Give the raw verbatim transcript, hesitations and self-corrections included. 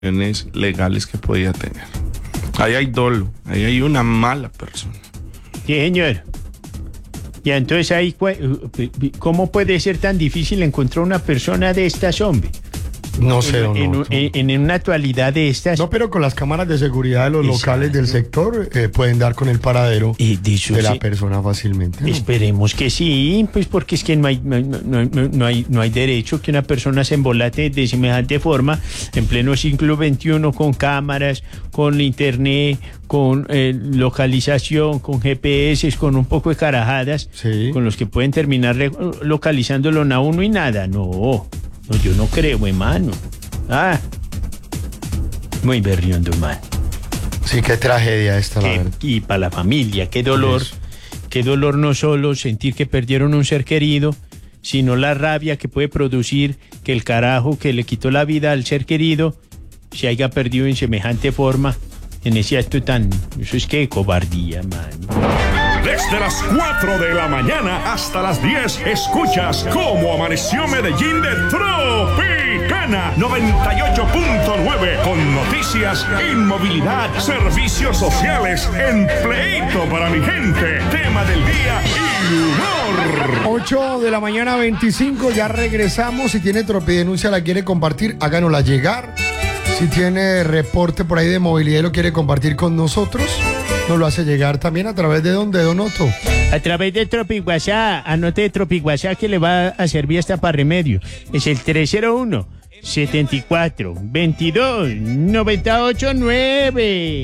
legales que podía tener. Ahí hay dolo, ahí hay una mala persona. Sí, señor. Y entonces ahí, ¿cómo puede ser tan difícil encontrar una persona de estas, hombre? No sé, en, en, no, en, en una actualidad de estas. No, pero con las cámaras de seguridad de los Exacto. locales del sector eh, pueden dar con el paradero y dicho, de la sí. persona fácilmente, ¿no? Esperemos que sí, pues porque es que no hay, no, no, no, no hay, no hay derecho que una persona se embolate de semejante forma en pleno siglo veintiuno con cámaras, con internet, con eh, localización, con G P S, con un poco de carajadas, sí. con los que pueden terminar localizándolo a uno y nada. No. No, yo no creo, hermano. Ah, muy berriondo, hermano. Sí, qué tragedia esta, la verdad. Y para la familia, qué dolor. Eso. Qué dolor no solo sentir que perdieron un ser querido, sino la rabia que puede producir que el carajo que le quitó la vida al ser querido se haya perdido en semejante forma, en ese acto tan... Eso es que cobardía, mano. Desde las cuatro de la mañana hasta las diez, escuchas cómo amaneció Medellín de Tropicana noventa y ocho punto nueve, con noticias, inmovilidad, servicios sociales, empleito para mi gente, tema del día y humor. ocho de la mañana veinticinco, ya regresamos. Si tiene tropidenuncia, la quiere compartir, háganosla llegar. Si tiene reporte por ahí de movilidad y lo quiere compartir con nosotros, nos lo hace llegar también a través de ¿dónde, Don Otto? A través de TropiWhatsApp. Anote de TropiWhatsApp que le va a servir hasta para remedio. Es el tres cero uno, setenta y cuatro, veintidós, noventa y ocho, nueve.